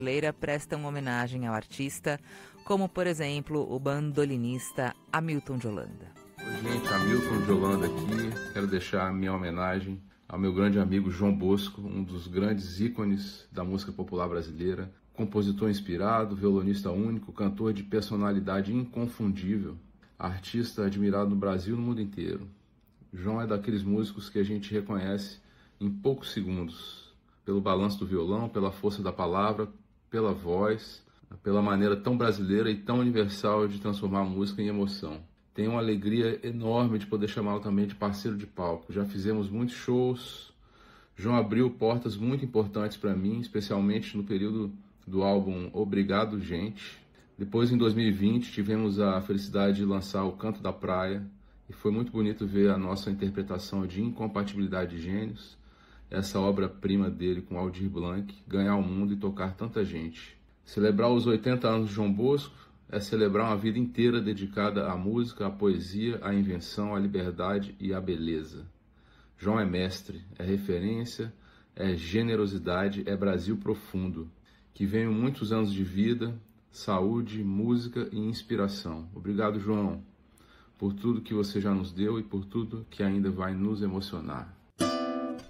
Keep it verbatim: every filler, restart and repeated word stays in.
brasileira prestam homenagem ao artista, como, por exemplo, o bandolinista Hamilton de Holanda. Oi, gente, Hamilton de Holanda aqui. Quero deixar a minha homenagem ao meu grande amigo João Bosco, um dos grandes ícones da música popular brasileira, compositor inspirado, violonista único, cantor de personalidade inconfundível, artista admirado no Brasil e no mundo inteiro. João é daqueles músicos que a gente reconhece em poucos segundos, pelo balanço do violão, pela força da palavra, pela voz, pela maneira tão brasileira e tão universal de transformar a música em emoção. Tenho uma alegria enorme de poder chamá-lo também de parceiro de palco. Já fizemos muitos shows. João abriu portas muito importantes para mim, especialmente no período do álbum Obrigado, Gente. Depois, em dois mil e vinte, tivemos a felicidade de lançar O Canto da Praia e foi muito bonito ver a nossa interpretação de Incompatibilidade de Gênios, essa obra-prima dele com Aldir Blanc, ganhar o mundo e tocar tanta gente. Celebrar os oitenta anos de João Bosco é celebrar uma vida inteira dedicada à música, à poesia, à invenção, à liberdade e à beleza. João é mestre, é referência, é generosidade, é Brasil profundo. Que venham muitos anos de vida, saúde, música e inspiração. Obrigado, João, por tudo que você já nos deu e por tudo que ainda vai nos emocionar.